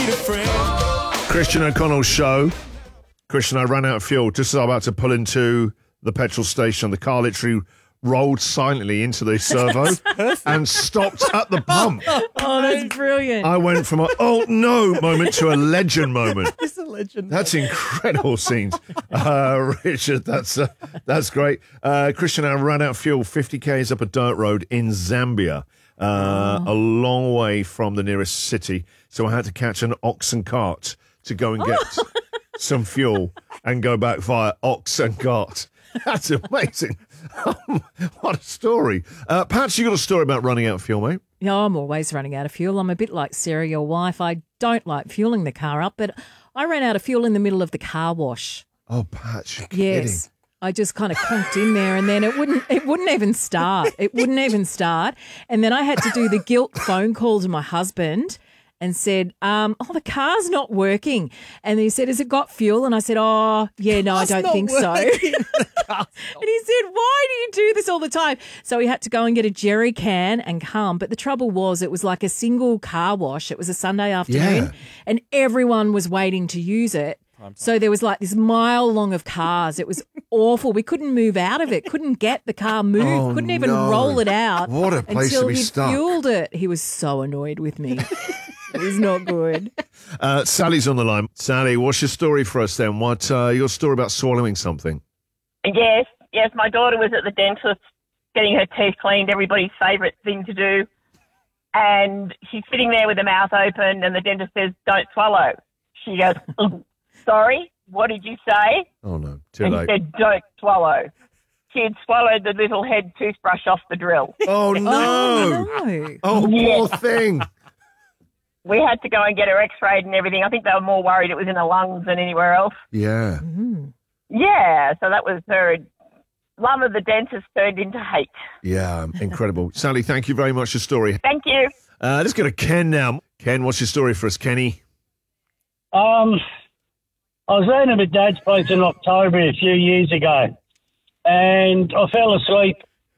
need a friend. Christian O'Connell show. Christian, I ran out of fuel just as I was about to pull into the petrol station. The car literally rolled silently into the servo and stopped at the pump. Oh, that's brilliant. I went from a oh no moment to a legend moment. It's a legend. That's incredible scenes. Richard, that's great. Christian, I ran out of fuel 50 k's up a dirt road in Zambia, a long way from the nearest city. So I had to catch an oxen cart to go and get some fuel and go back via ox and cart. That's amazing. What a story. Pat, you got a story about running out of fuel, mate? Yeah, I'm always running out of fuel. I'm a bit like Sarah, your wife. I don't like fueling the car up, but I ran out of fuel in the middle of the car wash. Oh, Pat, you're kidding. Yes. I just kind of conked in there and then it wouldn't even start. It wouldn't even start. And then I had to do the guilt phone call to my husband and said, the car's not working. And he said, has it got fuel? And I said, oh, yeah, no, I don't think so. And he said, why do you do this all the time? So he had to go and get a jerry can and come. But the trouble was it was like a single car wash. It was a Sunday afternoon and everyone was waiting to use it. So there was like this mile long of cars. It was awful. We couldn't move out of it. Couldn't get the car moved. Couldn't even roll it out. What a place until to be he'd stuck. fueled it. He was so annoyed with me. It was not good. Sally's on the line. Sally, what's your story for us then? What your story about swallowing something? Yes. My daughter was at the dentist getting her teeth cleaned, everybody's favourite thing to do. And she's sitting there with her mouth open and the dentist says, don't swallow. She goes, sorry, what did you say? Oh, no. Too and late. he said, don't swallow. She had swallowed the little head toothbrush off the drill. Oh, no. No. Oh, poor thing. We had to go and get her x-rayed and everything. I think they were more worried it was in her lungs than anywhere else. Yeah. Yeah, so that was her love of the dentist turned into hate. Yeah, incredible. Sally, thank you very much for your story. Thank you. Let's go to Ken now. Ken, what's your story for us, Kenny? I was staying at my dad's place in October a few years ago, and I fell asleep,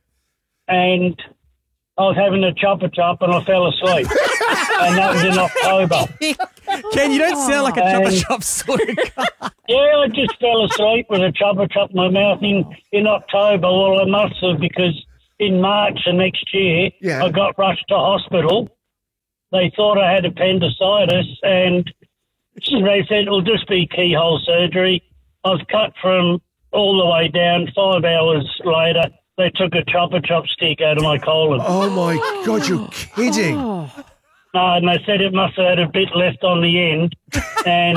and I was having a chop and I fell asleep, and that was in October. Ken, you don't sound like a chopper chop sort of guy. Yeah, I just fell asleep with a chop in my mouth in October. Well, I must have, because in March the next year, I got rushed to hospital. They thought I had appendicitis, and they said it'll just be keyhole surgery. I was cut from all the way down. 5 hours later, they took a chop stick out of my colon. Oh, my God, you're kidding. No, and they said it must have had a bit left on the end, and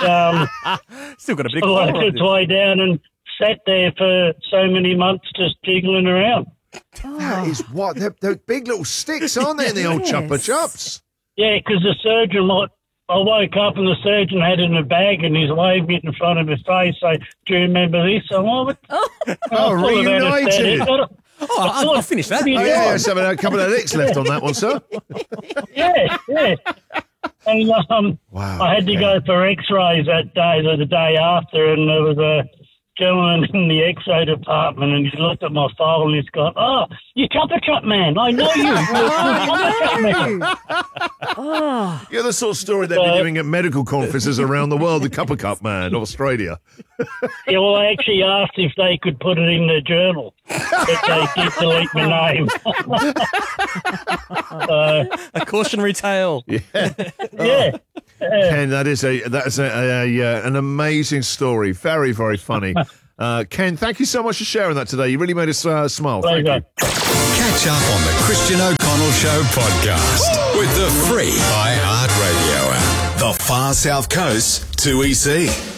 it Still got a big worked its way down and sat there for so many months just jiggling around. That is what? They're big little sticks, aren't they, in the old chopper chops? Yeah, because the surgeon I woke up and the surgeon had it in a bag and he's waving it in front of his face. So, do you remember this? Reunited. I'll finish that. Yeah, so a couple of licks left on that one, sir. Yeah. And Wow, I had to go for x-rays that day, the day after, and there was a gentleman in the x-ray department, and he looked at my file and he's gone, "Oh, you chopper chop man, I know you. You're chopper chop man." You're the sort of story they'd be doing at medical conferences around the world, the Cupper Cup man, Australia. Yeah, well, I actually asked if they could put it in the journal, but they did delete my name. A cautionary tale. Yeah. Ken, that is an amazing story. Very, very funny. Ken, thank you so much for sharing that today. You really made us smile. Thank you. Catch up on the Christian O'Connell Show podcast with the free iHeartRadio app. The Far South Coast 2EC.